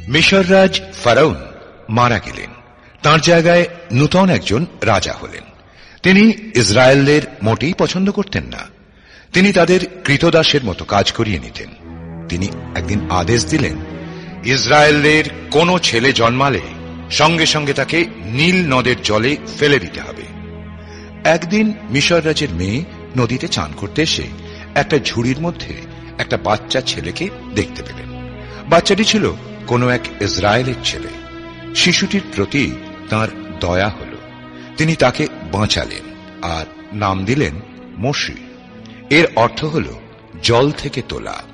মিশর রাজ ফারাউন মারা গেলেন। তাঁর জায়গায় নূতন একজন রাজা হলেন। তিনি ইসরায়েলদের মোটেই পছন্দ করতেন না। তিনি তাদের কৃতদাসের মতো কাজ করিয়ে নিতেন। তিনি একদিন আদেশ দিলেন, ইসরায়েলদের কোন ছেলে জন্মালে সঙ্গে সঙ্গে তাকে নীল নদের জলে ফেলে দিতে হবে। একদিন মিশর রাজের মেয়ে নদীতে চান করতে এসে একটা ঝুড়ির মধ্যে একটা বাচ্চা ছেলেকে দেখতে পেলেন। বাচ্চাটি ছিল কোনো এক ইসরায়েলের ছেলে। শিশুটির প্রতি তাঁর দয়া হল। তিনি তাকে বাঁচালেন আর নাম দিলেন মোশে। এর অর্থ হল জল থেকে তোলা।